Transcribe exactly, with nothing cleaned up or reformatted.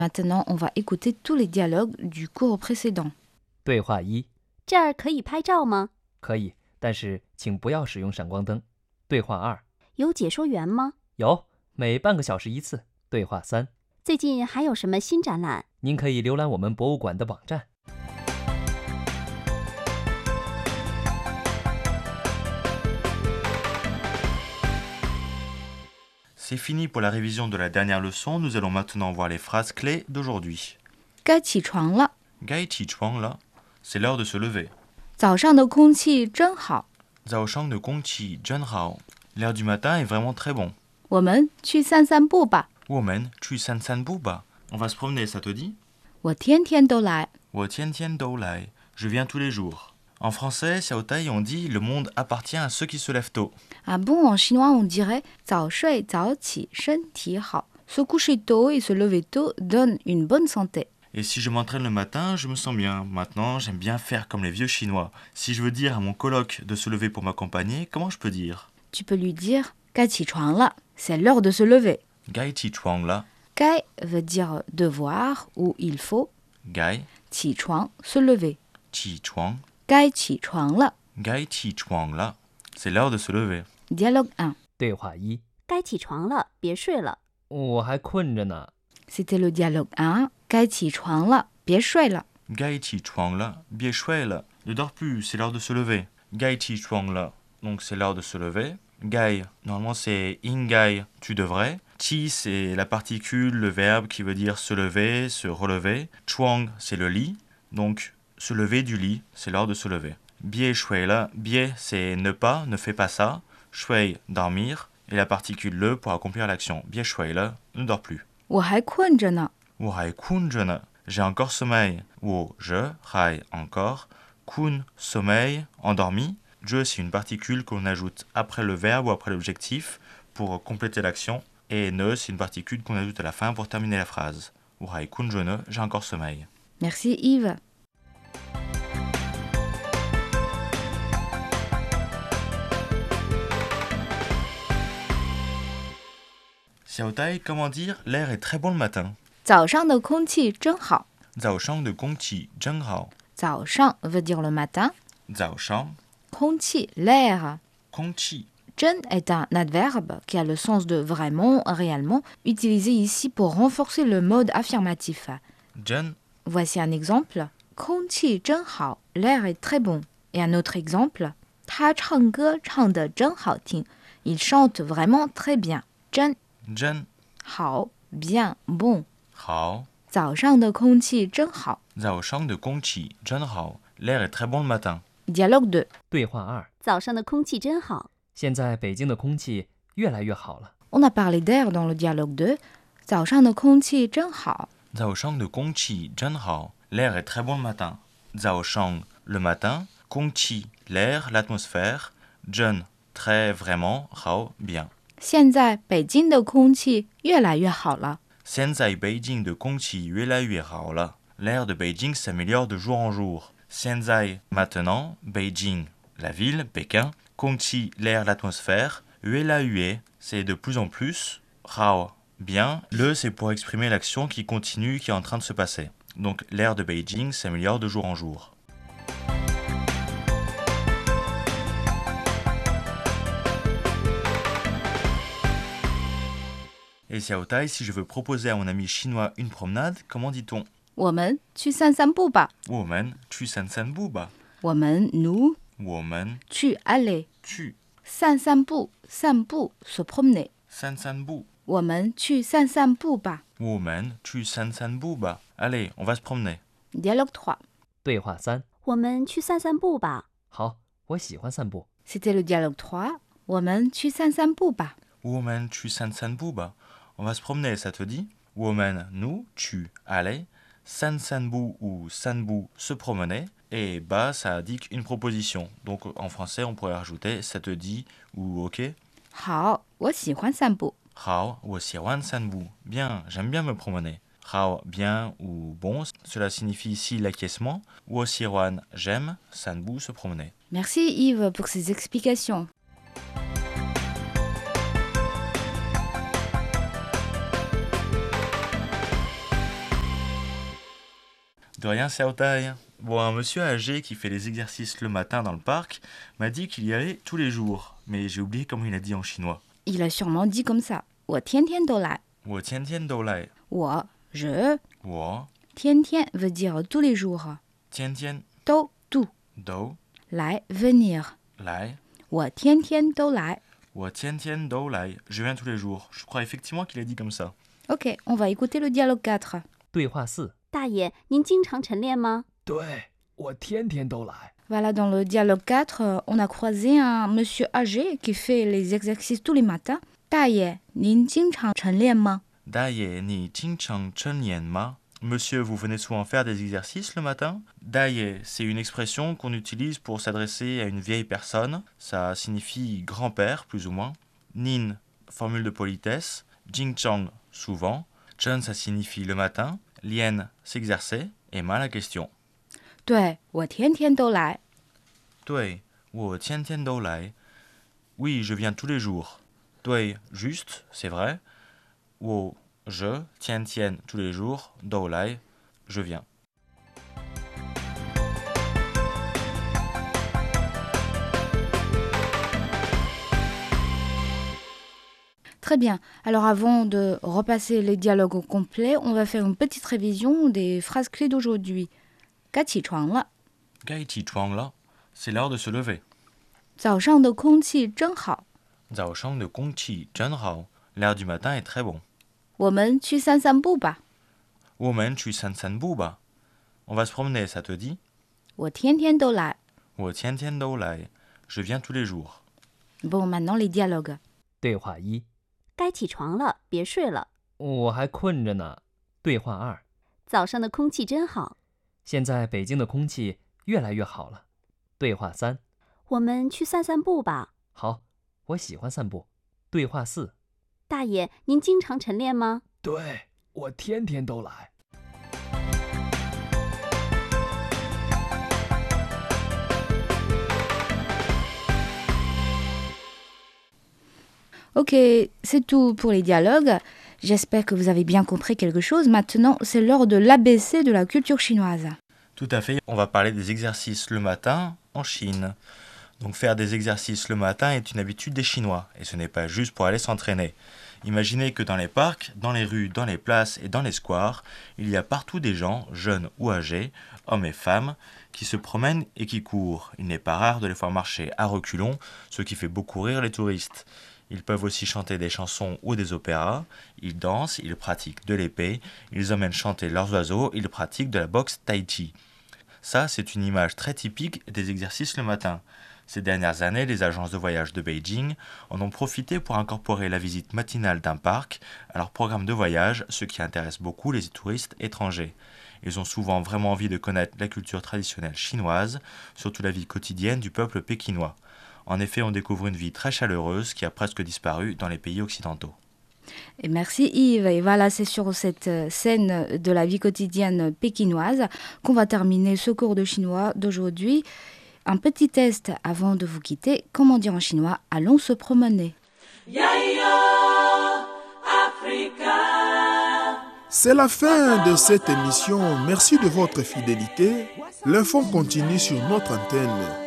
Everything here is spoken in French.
Maintenant, on va écouter tous les dialogues du cours précédent. 对话一， 这儿可以拍照吗？ 可以，但是请不要使用闪光灯。对话二， 有解说员吗？ 有，每半个小时一次。对话三， 最近还有什么新展览？ 您可以浏览我们博物馆的网站。 C'est fini pour la révision de la dernière leçon. Nous allons maintenant voir les phrases clés d'aujourd'hui. 该起床了， Gai chi chuang la, c'est l'heure de se lever. 早上的空气真好。 Zhao shang de gong qi zhen hao. L'air du matin est vraiment très bon. 我们去散散步吧。 Woman, tu san san bu ba. On va se promener, ça te dit? 我天天都来。 Wo tian tian dou lai. Je viens tous les jours. En français, Xiao Tai, on dit le monde appartient à ceux qui se lèvent tôt. Ah bon, en chinois, on dirait 早睡早起身体好。Se coucher tôt et se lever tôt donne une bonne santé. Et si je m'entraîne le matin, je me sens bien. Maintenant, j'aime bien faire comme les vieux Chinois. Si je veux dire à mon coloc de se lever pour m'accompagner, comment je peux dire? Tu peux lui dire 该起床了， c'est l'heure de se lever. Gai chi chuang la. 该 veut dire devoir ou il faut. Gai 起床 se lever. chi chuang. 该起床了。 Gai chi chuang la. C'est l'heure de se lever. Dialogue un. 对话一， 该起床了，别睡了。 我还困着呢。 C'était le dialogue un. 该起床了，别睡了。 Gai chi chuang la. Bien chouette la. Ne dors plus, c'est l'heure de se lever. Gai chi chuang la. Donc c'est l'heure de se lever. Gai, normalement c'est ingai, tu devrais. Chi, c'est la particule, le verbe qui veut dire se lever, se relever. Chuang, c'est le lit. Donc se lever du lit, c'est l'heure de se lever. Bie shui la. Bie, c'est ne pas, ne fais pas ça. Shui, dormir. Et la particule le pour accomplir l'action. Bie shui la, ne dors plus. 我还困着呢。 Wo hai kun je ne. J'ai encore sommeil. Wo je, hai encore. Kun, sommeil, endormi. Je, c'est une particule qu'on ajoute après le verbe ou après l'objectif pour compléter l'action. Et ne, c'est une particule qu'on ajoute à la fin pour terminer la phrase. Wo hai kun je ne, j'ai encore sommeil. Merci Yves. Xiao Tai, comment dire l'air est très bon le matin? 早上的空气真好。 Zhao shang de gong qi zhen hao. 早上 veut dire le matin. Zhao shang, 空气 l'air. gong qi. 真 est un adverbe qui a le sens de vraiment, réellement, utilisé ici pour renforcer le mode affirmatif. Zhen, Voici un exemple. 空气真好 l'air est très bon. Et un autre exemple. 他唱歌唱得真好听 Il chante vraiment très bien. 真 zhen, 好 bien, bon. hao. 早上的空气真好。 Zhao shang de gong qi zhen hao. L'air est très bon le matin. Dialogue deux. 对话二， 早上的空气真好。 现在北京的空气越来越好了。 On a parlé d'air dans le dialogue deux. 早上的空气真好。 Zhao shang de gong qi zhen hao. L'air est très bon le matin. Zhao shang, le matin. Gong qi, l'air, l'atmosphère. Zhen, très vraiment. Hao, bien. 现在北京的空气越来越好了。 Senzai Beijing de gong qi yue la yue hao la. L'air de Beijing s'améliore de jour en jour. Senzai, maintenant. Beijing, la ville, Pékin. Gong qi, l'air, l'atmosphère. Yue la yue, c'est de plus en plus. Hao, bien. Le, c'est pour exprimer l'action qui continue, qui est en train de se passer. Donc l'air de Beijing s'améliore de jour en jour. Et Xiao Tai, si je veux proposer à mon ami chinois une promenade, comment dit-on? 我们去散散步吧。 Woman, tu san san bu ba. 我们 nous Woman, 去 aller tu 散散步，散步 se promener。 san san bu. 我们去散散步吧。 Woman, tu san san bu ba. Allez, on va se promener. Dialogue trois. 对话三， 我们去散散步吧。 好，我喜欢散步。 C'était le dialogue trois. 我们去散散步吧。 Woman, tu san san bu ba. On va se promener, ça te dit? Woman, nous, tu, allez. San san bu ou san bu, se promener. Et ba, ça indique une proposition. Donc en français, on pourrait rajouter ça te dit ou ok. 好，我喜欢散步。 Hao, wo xiwan san bu. Bien, j'aime bien me promener. Hao, bien ou bon, cela signifie ici l'acquiescement. Wo xiwan, j'aime, san bu, se promener. Merci Yves pour ces explications. De rien, Xiao Tai. Bon, un monsieur âgé qui fait les exercices le matin dans le parc m'a dit qu'il y allait tous les jours, mais j'ai oublié comment il a dit en chinois. Il a sûrement dit comme ça. 我天天都来. 我天天都来. 我, je, 我天天 veut dire tous les jours. 天天都, tout. 都来, venir. 来. 我天天都来. 我天天都来. Je viens tous les jours. Je crois effectivement qu'il a dit comme ça. Ok, on va écouter le dialogue quatre. 对话四， 大爷，您经常晨练吗？ 对，我天天都来。 Voilà, dans le dialogue quatre, on a croisé un monsieur âgé qui fait les exercices tous les matins. 大爷，您经常晨练吗？ 大爷，你经常晨练吗? Monsieur, vous venez souvent faire des exercices le matin? Daye, c'est une expression qu'on utilise pour s'adresser à une vieille personne. Ça signifie grand-père, plus ou moins. Nin, formule de politesse. Jingchang, souvent. Chen, ça signifie le matin. Lien, s'exercer. Et ma, la question. 对，我天天都来。 对，我天天都来. Oui, je viens tous les jours. 对, juste, c'est vrai. 我 je, tian tian, tous les jours, do lai, je viens. Très bien. Alors avant de repasser les dialogues au complet, on va faire une petite révision des phrases clés d'aujourd'hui. 该起床了. Gai ti chuang la, c'est l'heure de se lever. 早上的空气真好. Zao shang de gong qi zhen hao, l'air du matin est très bon. 我们去散散步吧. Woman, tu san san bu ba. On va se promener, ça te dit? 我天天都来. Wo tian tian do lai, je viens tous les jours. Bon, maintenant les dialogues. 对话一， 该起床了，别睡了。 我还困着呢。对话二， 早上的空气真好， 现在北京的空气越来越好了。对话三， 我们去散散步吧。 好，我喜欢散步。对话四， 大爷，您经常晨练吗？ 对，我天天都来。 Ok, c'est tout pour les dialogues. J'espère que vous avez bien compris quelque chose. Maintenant, c'est l'heure de l'A B C de la culture chinoise. Tout à fait, on va parler des exercices le matin en Chine. Donc faire des exercices le matin est une habitude des Chinois, et ce n'est pas juste pour aller s'entraîner. Imaginez que dans les parcs, dans les rues, dans les places et dans les squares, il y a partout des gens, jeunes ou âgés, hommes et femmes, qui se promènent et qui courent. Il n'est pas rare de les voir marcher à reculons, ce qui fait beaucoup rire les touristes. Ils peuvent aussi chanter des chansons ou des opéras, ils dansent, ils pratiquent de l'épée, ils emmènent chanter leurs oiseaux, ils pratiquent de la boxe tai chi. Ça, c'est une image très typique des exercices le matin. Ces dernières années, les agences de voyage de Beijing en ont profité pour incorporer la visite matinale d'un parc à leur programme de voyage, ce qui intéresse beaucoup les touristes étrangers. Ils ont souvent vraiment envie de connaître la culture traditionnelle chinoise, surtout la vie quotidienne du peuple pékinois. En effet, on découvre une vie très chaleureuse qui a presque disparu dans les pays occidentaux. Et merci Yves. Et voilà, c'est sur cette scène de la vie quotidienne pékinoise qu'on va terminer ce cours de chinois d'aujourd'hui. Un petit test avant de vous quitter. Comment dire en chinois « Allons se promener ». C'est la fin de cette émission. Merci de votre fidélité. L'info continue sur notre antenne.